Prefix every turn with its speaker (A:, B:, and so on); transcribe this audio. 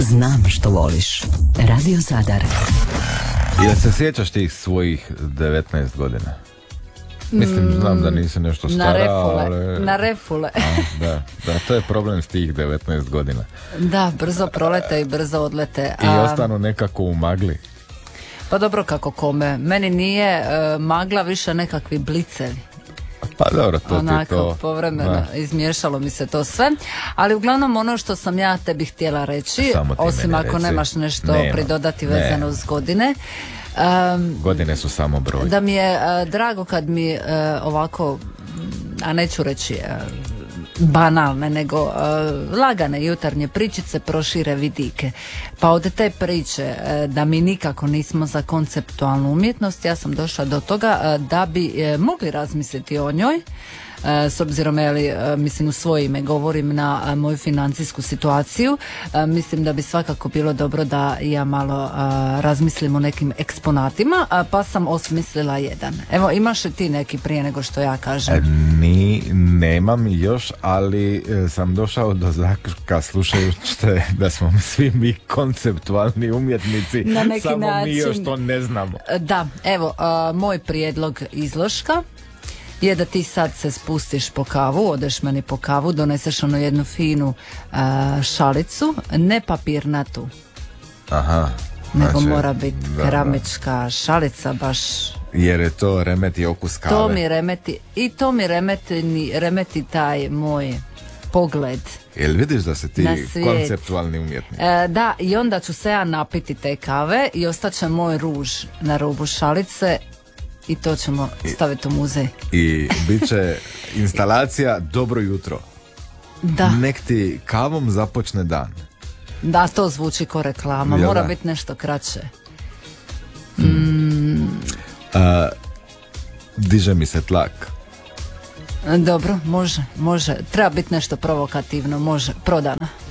A: Znam što voliš. Radio Zadar.
B: Jel se sjećaš tih svojih 19 godina? Mislim, znam da nisi nešto stara, ali...
C: Na refule.
B: Da, to je problem s tih 19 godina.
C: Da, brzo prolete i brzo odlete.
B: I ostanu nekako u magli.
C: Pa dobro, kako kome. Meni nije magla više nekakvi blicevi.
B: Pa dobro, to
C: onako,
B: ti to...
C: povremeno izmiješalo mi se to sve. Ali uglavnom ono što sam ja tebi htjela reći, osim ako reći. Nemaš nešto pridodati vezano uz godine.
B: Godine su samo broj.
C: Da mi je drago kad mi ovako, a neću reći banalne, nego lagane jutarnje pričice prošire vidike. Pa od te priče da mi nikako nismo za konceptualnu umjetnost, ja sam došla do toga da bi mogli razmisliti o njoj, s obzirom, mislim u svoje ime govorim na moju financijsku situaciju, mislim da bi svakako bilo dobro da ja malo razmislim o nekim eksponatima, pa sam osmislila jedan. Evo, imaš li ti neki prije nego što ja kažem?
B: Nemam još, ali sam došao do zaključka slušajući da smo svi mi konceptualni umjetnici,
C: na neki
B: samo
C: način.
B: Mi još to ne znamo.
C: Da, evo, moj prijedlog izložka je da ti sad se spustiš po kavu, odeš meni po kavu, doneseš onu jednu finu šalicu, ne papirnatu.
B: Aha.
C: Nego mora biti keramička šalica baš.
B: Jer to remeti okus kave.
C: To mi remeti, i to mi remeti taj moj pogled.
B: Jel vidiš da si ti konceptualni umjetnik?
C: Da, i onda ću se ja napiti te kave i ostaće moj ruž na rubu šalice. I to ćemo staviti u muzej.
B: I bit će instalacija Dobro jutro.
C: Da.
B: Nek ti kavom započne dan.
C: Da, to zvuči ko reklama. Mora biti nešto kraće.
B: Diže mi se tlak.
C: Dobro, može. Treba biti nešto provokativno, može. Prodana.